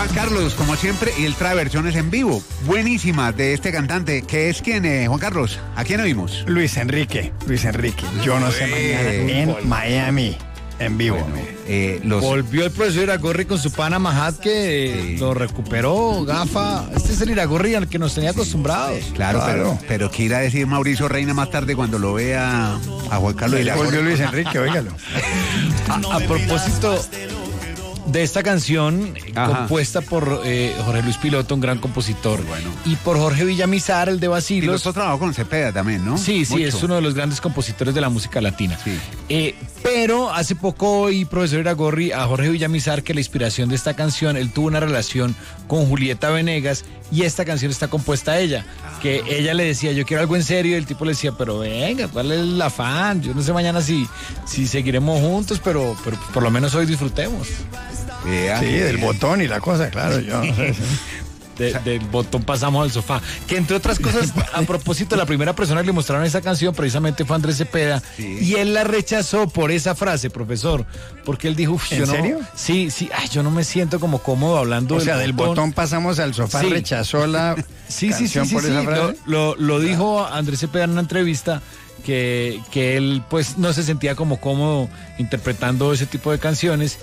Juan Carlos, como siempre, y él trae versiones en vivo, buenísimas de este cantante, que es quien, Juan Carlos, ¿a quién oímos? Luis Enrique, yo no sé mañana en Miami, en vivo. Bueno, volvió el profesor Iragorri con su pana Mahat, que lo recuperó, gafa. Este es el Iragorri al que nos tenía acostumbrados. Claro. Pero ¿qué irá a decir Mauricio Reina más tarde cuando lo vea a Juan Carlos Iragorri? Volvió Luis Enrique, óigalo. A propósito de esta canción, compuesta por Jorge Luis Piloto, un gran compositor, y por Jorge Villamizar, el de Bacilos. Piloto trabajó con Cepeda también, ¿no? Sí, Mucho. es uno de los grandes compositores de la música latina. Sí. Pero hace poco oí, profesor Iragorri, a Jorge Villamizar, que la inspiración de esta canción, él tuvo una relación con Julieta Venegas, y esta canción está compuesta a ella. Que ella le decía, yo quiero algo en serio, y el tipo le decía, pero venga, ¿cuál es el afán? Yo no sé mañana si seguiremos juntos, pero por lo menos hoy disfrutemos. Sí, del botón y la cosa, claro, yo no sé. Del botón pasamos al sofá. Que entre otras cosas, a propósito, la primera persona que le mostraron esa canción precisamente fue Andrés Cepeda, y él la rechazó por esa frase, profesor, porque él dijo, ¿En serio? Sí, yo no me siento como cómodo hablando del botón pasamos al sofá, rechazó la canción por esa frase. Lo dijo Andrés Cepeda en una entrevista, que él pues no se sentía como cómodo interpretando ese tipo de canciones,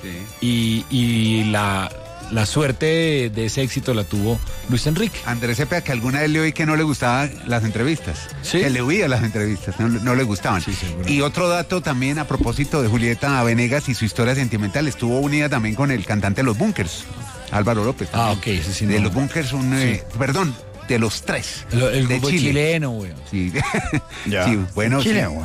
y la suerte de ese éxito la tuvo Luis Enrique. Andrés Cepeda, que alguna vez le oí que no le gustaban las entrevistas. ¿Sí? Que le huía las entrevistas, no le gustaban. Sí, y otro dato también a propósito de Julieta Venegas y su historia sentimental, estuvo unida también con el cantante de Los Bunkers, Álvaro López. También. Ok, ese sí. De Los Bunkers, perdón, de Los Tres. El de grupo Chile. Chileno, güey. Sí. Ya. Sí, bueno. Chile, sí.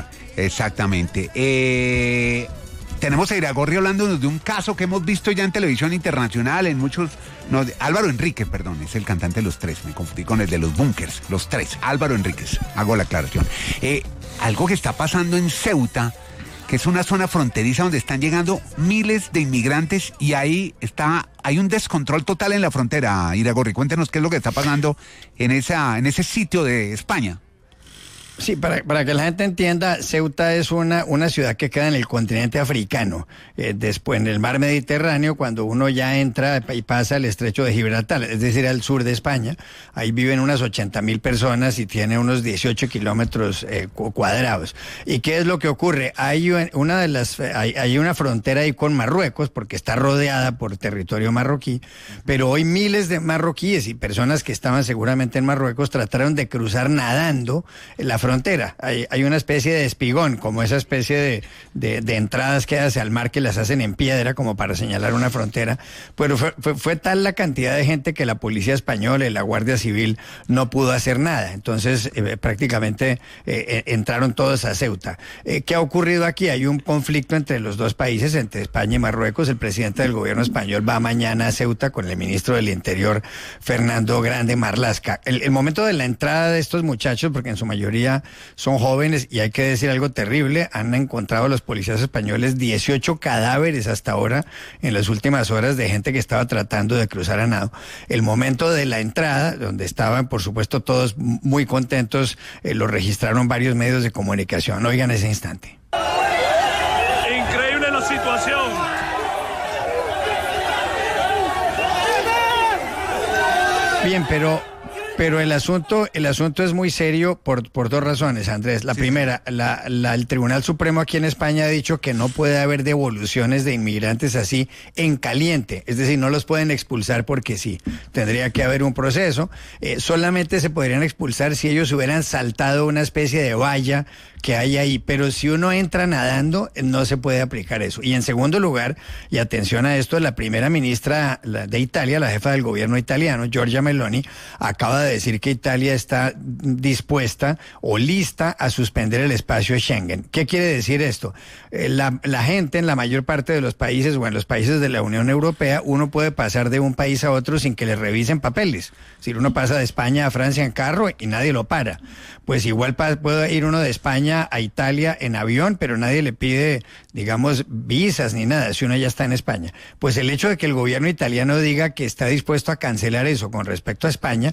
Exactamente. Tenemos a Iragorri hablándonos de un caso que hemos visto ya en televisión internacional, en muchos... Álvaro Enríquez, perdón, es el cantante de Los Tres, me confundí con el de Los Bunkers, Los Tres, Álvaro Enríquez, hago la aclaración. Algo que está pasando en Ceuta, que es una zona fronteriza donde están llegando miles de inmigrantes, y hay un descontrol total en la frontera. Iragorri, cuéntenos qué es lo que está pasando en ese sitio de España. Sí, para que la gente entienda, Ceuta es una ciudad que queda en el continente africano, después en el mar Mediterráneo, cuando uno ya entra y pasa el estrecho de Gibraltar, es decir, al sur de España. Ahí viven unas 80,000 personas y tiene unos 18 kilómetros cuadrados. ¿Y qué es lo que ocurre? Hay una frontera ahí con Marruecos, porque está rodeada por territorio marroquí, pero hoy miles de marroquíes y personas que estaban seguramente en Marruecos trataron de cruzar nadando la frontera. Hay una especie de espigón, como esa especie de entradas que hace al mar, que las hacen en piedra como para señalar una frontera. Pero fue tal la cantidad de gente que la policía española y la Guardia Civil no pudo hacer nada. Entonces prácticamente entraron todos a Ceuta. ¿Qué ha ocurrido aquí? Hay un conflicto entre los dos países, entre España y Marruecos. El presidente del gobierno español va mañana a Ceuta con el ministro del Interior, Fernando Grande Marlaska. El momento de la entrada de estos muchachos, porque en su mayoría son jóvenes, y hay que decir algo terrible, han encontrado los policías españoles 18 cadáveres hasta ahora en las últimas horas de gente que estaba tratando de cruzar a nado. El momento de la entrada, donde estaban por supuesto todos muy contentos, lo registraron varios medios de comunicación. Oigan ese instante. Increíble la situación. Bien, pero el asunto es muy serio por dos razones, Andrés. La primera, el Tribunal Supremo aquí en España ha dicho que no puede haber devoluciones de inmigrantes así en caliente. Es decir, no los pueden expulsar porque sí. Tendría que haber un proceso. Solamente se podrían expulsar si ellos hubieran saltado una especie de valla que hay ahí. Pero si uno entra nadando, no se puede aplicar eso. Y en segundo lugar, y atención a esto, la primera ministra de Italia, la jefa del gobierno italiano, Giorgia Meloni, acaba de decir que Italia está dispuesta o lista a suspender el espacio Schengen. ¿Qué quiere decir esto? La gente en la mayor parte de los países o en los países de la Unión Europea, uno puede pasar de un país a otro sin que le revisen papeles. Si uno pasa de España a Francia en carro y nadie lo para. Pues igual puede ir uno de España a Italia en avión, pero nadie le pide, digamos, visas ni nada, si uno ya está en España. Pues el hecho de que el gobierno italiano diga que está dispuesto a cancelar eso con respecto a España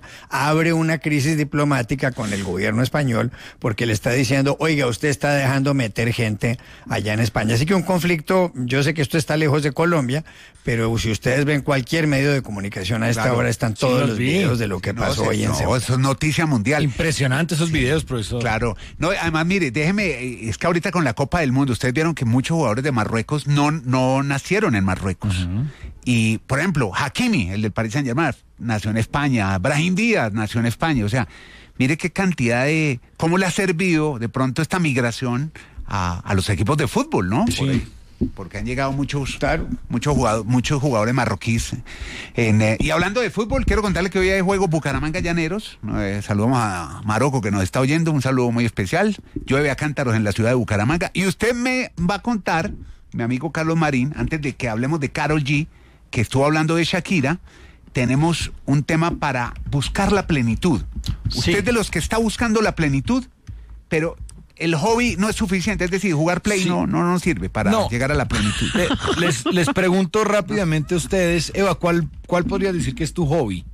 abre una crisis diplomática con el gobierno español porque le está diciendo, oiga, usted está dejando meter gente allá en España. Así que un conflicto, yo sé que esto está lejos de Colombia, pero si ustedes ven cualquier medio de comunicación a esta hora, están todos los videos de lo que pasó hoy en Ceuta. Eso es noticia mundial. Impresionante esos videos, profesor. Claro. No, además, mire, déjeme, es que ahorita con la Copa del Mundo, ustedes vieron que muchos jugadores de Marruecos no nacieron en Marruecos. Y, por ejemplo, Hakimi, el del Paris Saint-Germain, nació en España. Brahim Díaz nació en España. O sea, mire qué cantidad de... ¿Cómo le ha servido de pronto esta migración a los equipos de fútbol, no? Sí. Porque han llegado muchos jugadores marroquíes. Y hablando de fútbol, quiero contarle que hoy hay juego Bucaramanga Llaneros. Saludamos a Marocco, que nos está oyendo. Un saludo muy especial. Llueve a cántaros en la ciudad de Bucaramanga. Y usted me va a contar, mi amigo Carlos Marín, antes de que hablemos de Karol G, que estuvo hablando de Shakira, tenemos un tema para buscar la plenitud. Usted es de los que está buscando la plenitud, pero el hobby no es suficiente, es decir, jugar play no sirve para llegar a la plenitud. Les pregunto rápidamente a ustedes, Eva, ¿cuál podría decir que es tu hobby?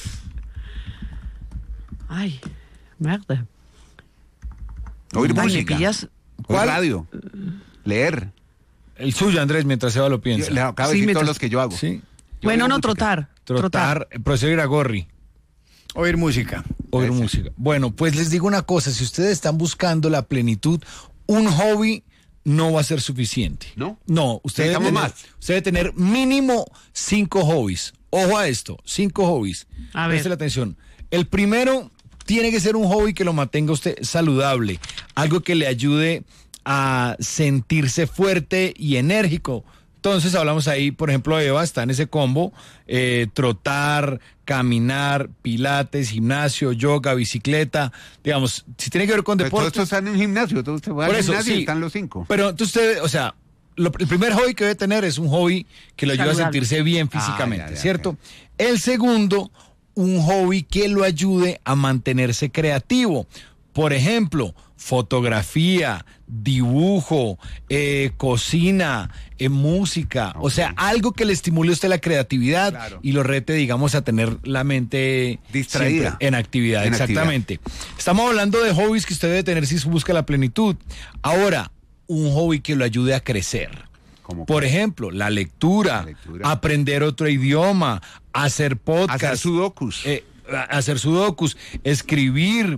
Ay, merda. Oír Ay, música, ¿me pillas? oír radio, leer. El suyo, Andrés, mientras Eva lo piensa. Le acabo de decir todos los que yo hago. Sí. Yo Bueno, oigo no, música. trotar. Profesor Iragorri. Oír música. Oír Ese. música. Bueno, pues les digo una cosa, si ustedes están buscando la plenitud, un hobby no va a ser suficiente. ¿No? No, usted debe, Necesitamos tener, más. usted debe tener mínimo 5 hobbies. Ojo a esto, 5 hobbies. A ver. Preste atención. El primero tiene que ser un hobby que lo mantenga usted saludable, algo que le ayude a sentirse fuerte y enérgico. Entonces hablamos ahí, por ejemplo, Eva está en ese combo, trotar, caminar, pilates, gimnasio, yoga, bicicleta, digamos, si tiene que ver con Pues todo deporte. esto está en un gimnasio, todo usted va Por al eso, gimnasio y sí. están los 5. Pero entonces usted, o sea, el primer hobby que debe tener es un hobby que lo ayuda a Saludable. sentirse bien físicamente, ya, ¿cierto? ok. El segundo, un hobby que lo ayude a mantenerse creativo. Por ejemplo, fotografía, dibujo, cocina, música. O sea, algo que le estimule a usted la creatividad y lo rete, digamos, a tener la mente Distraída. siempre en actividad. Exactamente. Estamos hablando de hobbies que usted debe tener si busca la plenitud. Ahora, un hobby que lo ayude a crecer. Por ejemplo, la lectura, aprender otro idioma, hacer podcast. Hacer sudokus. Hacer sudokus, escribir,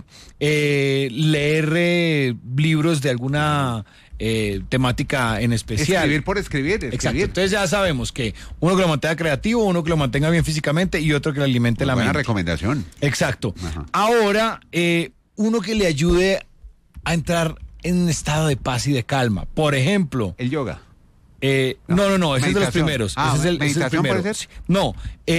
leer libros de alguna temática en especial. Escribir por escribir. Exacto. Entonces ya sabemos que uno que lo mantenga creativo, uno que lo mantenga bien físicamente y otro que le alimente la Buena mente. recomendación. Exacto. Ajá. Ahora, uno que le ayude a entrar en un estado de paz y de calma. Por ejemplo, El yoga. no, ese es de los Meditación. primeros. Ah, Ese es el ¿meditación primero. puede ser? No,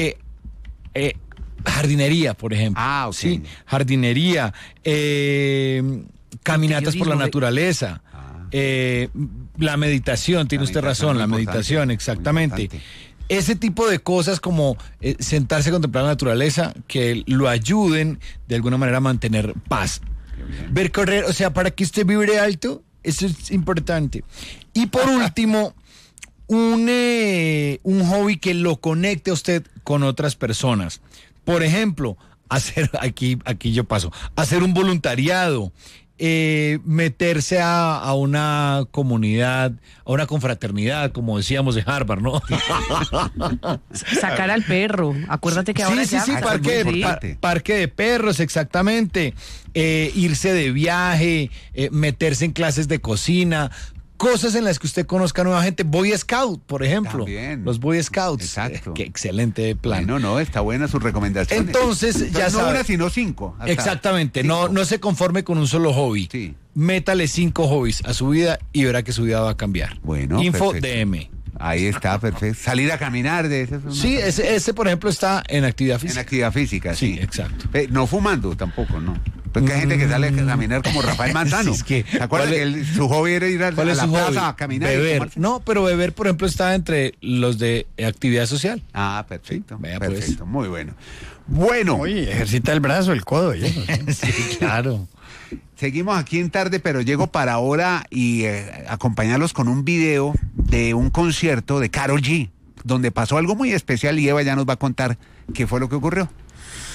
jardinería, por ejemplo. Ah, ok. Sí, jardinería, caminatas por la Interiorismo. naturaleza, la meditación, tiene La usted meditación razón, la muy meditación, importante, exactamente. muy importante. Ese tipo de cosas como sentarse a contemplar la naturaleza que lo ayuden de alguna manera a mantener paz. Ver correr, o sea, para que usted vibre alto, eso es importante. Y por último, un hobby que lo conecte a usted con otras personas. Por ejemplo, hacer, aquí yo paso, hacer un voluntariado, meterse a una comunidad, a una confraternidad, como decíamos de Harvard, ¿no? Sacar al perro. Acuérdate que ahora Sí, ya... es muy importante. parque de perros, exactamente. Irse de viaje, meterse en clases de cocina, cosas en las que usted conozca nueva gente. Boy Scout, por ejemplo. También. Los Boy Scouts. Exacto. Qué excelente plan. No, está buena su recomendación. Entonces, ya no sabe. una, sino 5. Exactamente, no se conforme con un solo hobby. Sí. Métale 5 hobbies a su vida y verá que su vida va a cambiar. Bueno, Info perfecto. DM. Ahí está, perfecto. Salir a caminar de eso. Sí, ese por ejemplo está en actividad En física. actividad física, sí. Sí, exacto. No fumando tampoco, ¿no? Porque hay gente que sale a caminar como Rafael Manzano. Sí, es que- ¿Se acuerdan ¿cuál que es- su hobby era ir a ¿Cuál es la su plaza hobby? a caminar? y Beber. tomarse? No, pero beber, por ejemplo, está entre los de actividad social. Ah, perfecto. Sí, vea, pues. Perfecto, muy bueno. Bueno, Oye, ejercita el brazo, el codo. y eso, ¿sí? Sí, claro. seguimos aquí en tarde, pero llego para ahora y acompañarlos con un video de un concierto de Karol G, donde pasó algo muy especial y Eva ya nos va a contar qué fue lo que ocurrió.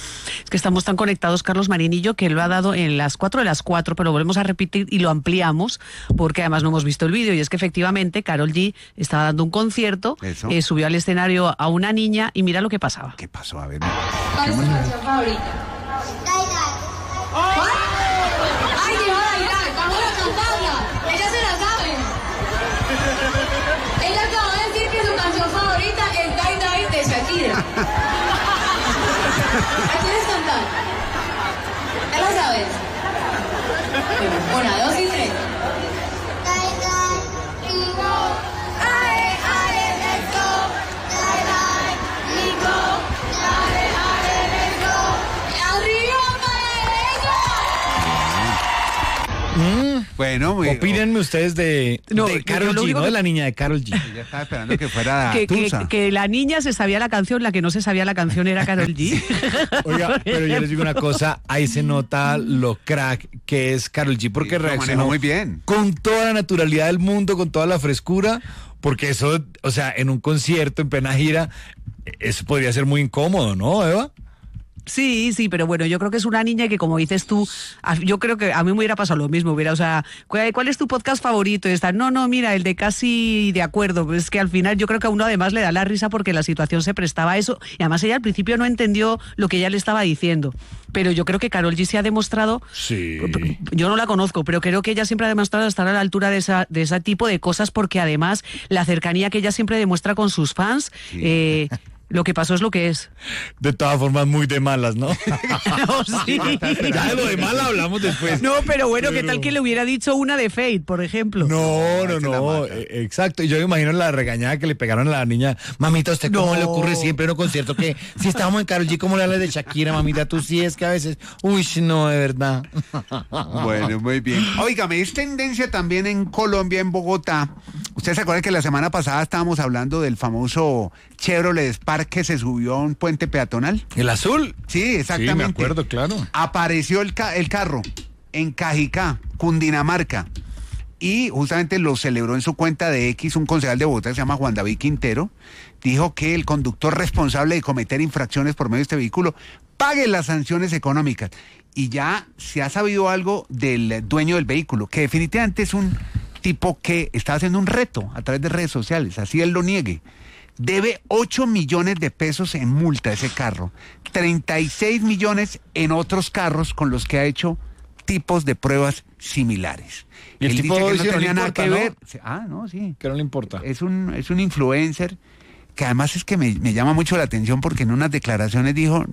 Que estamos tan conectados, Carlos Marín y yo, que lo ha dado en las 4 de las 4, pero lo volvemos a repetir y lo ampliamos, porque además no hemos visto el vídeo. Y es que efectivamente Karol G estaba dando un concierto, subió al escenario a una niña y mira lo que pasaba. ¿Qué pasó? A ver. ¿Cuál es tu canción favorita? ¿Cuál? ¡Ay, Dios, vamos a cantarla! ¡Ella se la sabe! Ella acaba de decir que su canción favorita es Die Die de Shakira. ¿La quieres cantar? ¿Ya la sabes? Bueno, 1, 2 y 3. Bueno, opínenme ustedes de Karol G, no de la niña de Karol G. Ya estaba esperando que fuera Tusa. Que la niña se sabía la canción, la que no se sabía la canción era Karol G. Oiga, pero yo les digo una cosa, ahí se nota lo crack que es Karol G, porque reaccionó muy bien, con toda la naturalidad del mundo, con toda la frescura, porque eso, o sea, en un concierto, en plena gira, eso podría ser muy incómodo, ¿no, Eva? Sí, pero bueno, yo creo que es una niña que, como dices tú, yo creo que a mí me hubiera pasado lo mismo, o sea, ¿cuál es tu podcast favorito? Y está, no, mira, el de Casi de Acuerdo, pues es que al final yo creo que a uno además le da la risa porque la situación se prestaba a eso, y además ella al principio no entendió lo que ella le estaba diciendo, pero yo creo que Karol G se ha demostrado, yo no la conozco, pero creo que ella siempre ha demostrado estar a la altura de ese tipo de cosas, porque además la cercanía que ella siempre demuestra con sus fans, lo que pasó es lo que es. De todas formas, muy de malas, ¿no? Sí. Ya de lo de mal hablamos después. No, pero bueno, ¿qué tal que le hubiera dicho una de Fate, por ejemplo? No, exacto. Y yo me imagino la regañada que le pegaron a la niña. Mamita, ¿usted cómo le ocurre siempre en un concierto que si estábamos en Karol G, cómo le hablas de Shakira, mamita? Tú sí es que a veces, no, de verdad. Bueno, muy bien. Óigame, es tendencia también en Colombia, en Bogotá. ¿Ustedes se acuerdan que la semana pasada estábamos hablando del famoso Chevrolet Spark que se subió a un puente peatonal? ¿El azul? Sí, exactamente. Sí, me acuerdo, claro. Apareció el carro en Cajicá, Cundinamarca, y justamente lo celebró en su cuenta de X un concejal de Bogotá que se llama Juan David Quintero. Dijo que el conductor responsable de cometer infracciones por medio de este vehículo pague las sanciones económicas. Y ya se ha sabido algo del dueño del vehículo, que definitivamente es un tipo que está haciendo un reto a través de redes sociales, así él lo niegue. Debe 8 millones de pesos en multa ese carro, 36 millones en otros carros con los que ha hecho tipos de pruebas similares. ¿Y el tipo dice que no no tenía le nada importa, que no? ver. No, sí. Que no le importa. Es un influencer que además es que me llama mucho la atención porque en unas declaraciones dijo,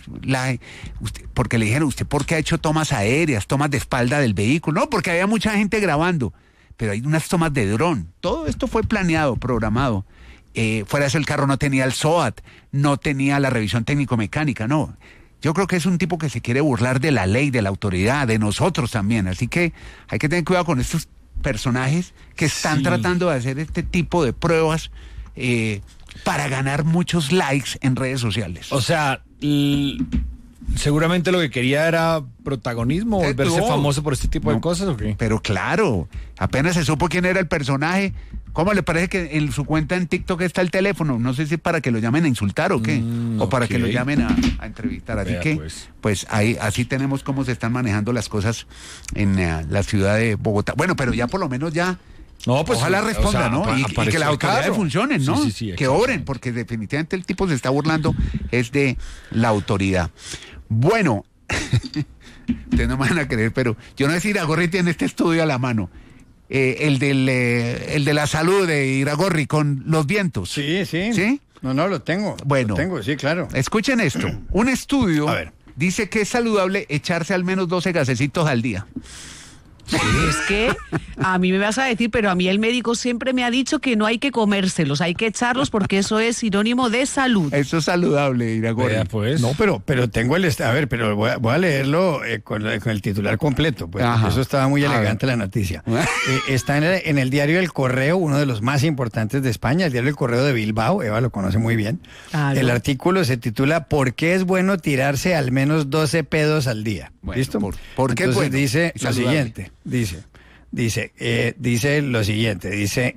porque le dijeron, ¿usted por qué ha hecho tomas aéreas, tomas de espalda del vehículo? No, porque había mucha gente grabando, pero hay unas tomas de dron. Todo esto fue planeado, programado. Fuera de eso, el carro no tenía el SOAT, no tenía la revisión técnico-mecánica, no. Yo creo que es un tipo que se quiere burlar de la ley, de la autoridad, de nosotros también. Así que hay que tener cuidado con estos personajes que están tratando de hacer este tipo de pruebas para ganar muchos likes en redes sociales. O sea, seguramente lo que quería era protagonismo, volverse famoso por este tipo de cosas, ¿o qué? Pero claro, apenas se supo quién era el personaje. ¿Cómo le parece que en su cuenta en TikTok está el teléfono? No sé si para que lo llamen a insultar o qué, o para que lo llamen a entrevistar. Así que, pues ahí así tenemos cómo se están manejando las cosas en la ciudad de Bogotá. Bueno, pero ya por lo menos ya... No, pues, ojalá responda, ¿no? Y que las autoridades funcionen, ¿no? Sí, que obren, porque definitivamente el tipo se está burlando es de la autoridad. Bueno, ustedes no me van a creer, pero yo no sé si Iragorri tiene este estudio a la mano. El de la salud de Iragorri con los vientos. Sí. ¿Sí? No, lo tengo. Bueno. Lo tengo, sí, claro. Escuchen esto. Un estudio dice que es saludable echarse al menos 12 gasecitos al día. Es que a mí me vas a decir, pero a mí el médico siempre me ha dicho que no hay que comérselos, hay que echarlos porque eso es sinónimo de salud. Eso es saludable, Iragorri. Pues. No, pero tengo pero voy a leerlo con el titular completo, pues. Eso estaba muy elegante la noticia. Está en el diario El Correo, uno de los más importantes de España, el diario El Correo de Bilbao, Eva lo conoce muy bien. El artículo se titula ¿Por qué es bueno tirarse al menos 12 pedos al día? Bueno, ¿Listo? ¿Por qué Entonces bueno? dice lo siguiente, dice, Dice lo siguiente, dice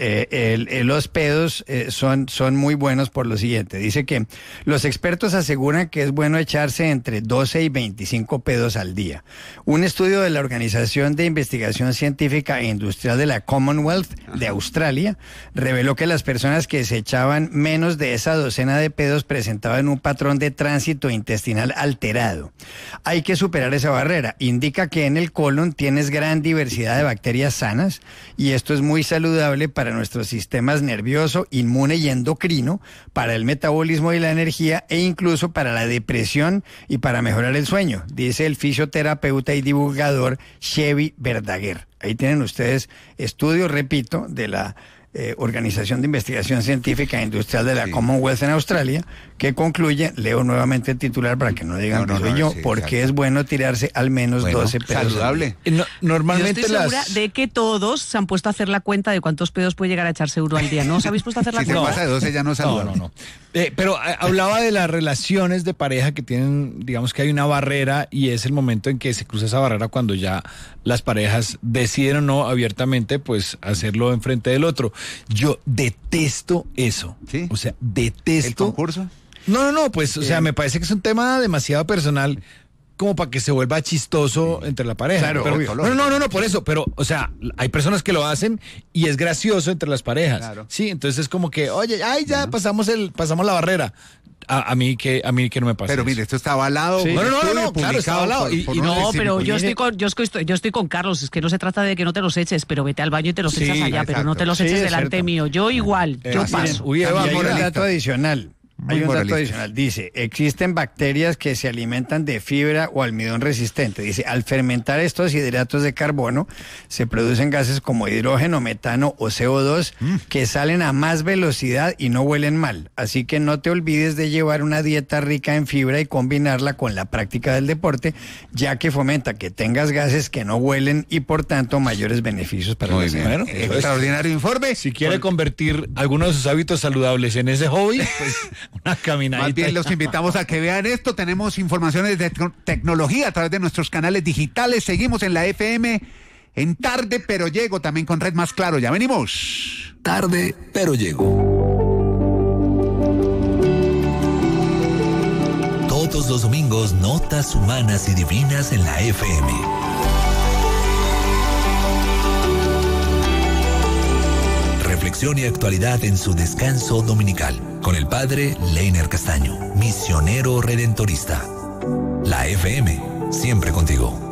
que los pedos son muy buenos por lo siguiente. Dice que los expertos aseguran que es bueno echarse entre 12 y 25 pedos al día. Un estudio de la Organización de Investigación Científica e Industrial de la Commonwealth de Australia reveló que las personas que se echaban menos de esa docena de pedos presentaban un patrón de tránsito intestinal alterado. Hay que superar esa barrera. Indica que en el colon tienes gran diversidad de bacterias sanas y esto es muy saludable para nuestros sistemas nervioso, inmune y endocrino, para el metabolismo y la energía e incluso para la depresión y para mejorar el sueño, dice el fisioterapeuta y divulgador Chevy Verdaguer. Ahí tienen ustedes estudios, repito, de la Organización de Investigación Científica e Industrial de la Commonwealth en Australia, que concluye, leo nuevamente el titular para que no digan que soy yo, porque es bueno tirarse al menos 12 pedos. Saludable. Normalmente yo estoy segura de que todos se han puesto a hacer la cuenta de cuántos pedos puede llegar a echarse uno al día. ¿No os habéis puesto a hacer la Si cuenta? se pasa de 12 ya no es saludable. No. Pero hablaba de las relaciones de pareja que tienen, digamos que hay una barrera y es el momento en que se cruza esa barrera cuando ya las parejas deciden o no abiertamente pues hacerlo enfrente del otro. Yo detesto eso. ¿Sí? O sea, detesto. ¿El concurso? No, pues, o sea, me parece que es un tema demasiado personal como para que se vuelva chistoso entre la pareja. Claro, pero, obvio. No, por eso, pero, o sea, hay personas que lo hacen y es gracioso entre las parejas. Claro. Sí, entonces es como que, oye, ya pasamos la barrera. A mí que no me pasa. Pero mire, esto está avalado. Sí. por No, estudio, claro, está avalado. por Y unos No, pero yo científicos. estoy con Carlos, es que no se trata de que no te los eches, pero vete al baño y te los Sí, echas allá, pero no te los Sí, eches es delante cierto. mío. Yo igual, yo Miren, paso. uy, Y Eva, hay un moralista. dato adicional. Muy Hay un dato moralista. adicional. Dice, existen bacterias que se alimentan de fibra o almidón resistente. Dice, al fermentar estos hidratos de carbono, se producen gases como hidrógeno, metano o CO2 que salen a más velocidad y no huelen mal. Así que no te olvides de llevar una dieta rica en fibra y combinarla con la práctica del deporte, ya que fomenta que tengas gases que no huelen y por tanto mayores beneficios para Muy la bien. salud. Bueno, Extraordinario informe. Si quiere convertir alguno de sus hábitos saludables en ese hobby, pues una caminadita. Más bien los invitamos a que vean esto. Tenemos informaciones de tecnología a través de nuestros canales digitales. Seguimos en la FM en Tarde, pero llego también con Red Más Claro. Ya venimos. Tarde, pero llego. Todos los domingos, notas humanas y divinas en la FM. Reflexión y actualidad en su descanso dominical. Con el padre Leiner Castaño, misionero redentorista. La FM, siempre contigo.